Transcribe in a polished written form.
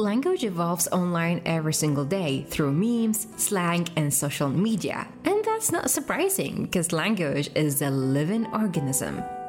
Language evolves online every single day through memes, slang, and social media. And that's not surprising because language is a living organism.